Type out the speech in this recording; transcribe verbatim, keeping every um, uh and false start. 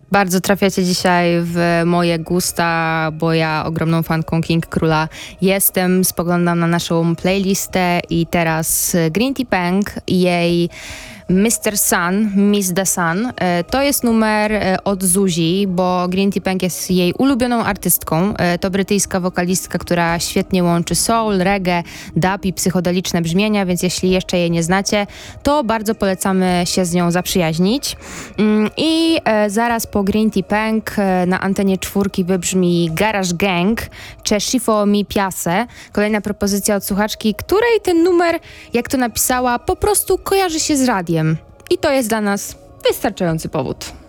Bardzo trafiacie dzisiaj w moje gusta, bo ja ogromną fanką King Króla jestem. Spoglądam na naszą playlistę i teraz Green Tea Peng i jej mister Sun, Miss the Sun. E, To jest numer e, od Zuzi, bo Green Tea Peng jest jej ulubioną artystką. E, To brytyjska wokalistka, która świetnie łączy soul, reggae, dub i psychodeliczne brzmienia, więc jeśli jeszcze jej nie znacie, to bardzo polecamy się z nią zaprzyjaźnić. Mm, I e, zaraz po Green Tea Peng e, na antenie czwórki wybrzmi Garage Gang, czy Shifo Mi Piase. Kolejna propozycja od słuchaczki, której ten numer, jak to napisała, po prostu kojarzy się z radiem. I to jest dla nas wystarczający powód.